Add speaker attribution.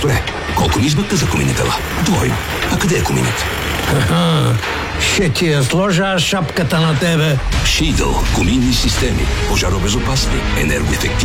Speaker 1: майсторе, колко ми измъкна за коминитела? Двойно. А къде е коминът?
Speaker 2: Ще ти я сложа шапката на тебе.
Speaker 1: Шидъл. Коминни системи. Пожаробезопасни. Енергоефективни.